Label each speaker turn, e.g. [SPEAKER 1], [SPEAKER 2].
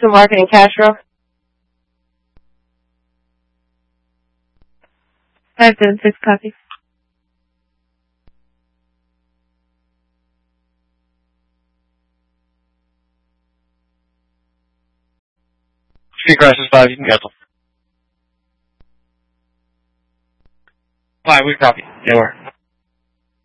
[SPEAKER 1] to Marketing Castro. 576 copy.
[SPEAKER 2] Street Crisis 5, you can cancel. 5, we copy. Yeah, we're.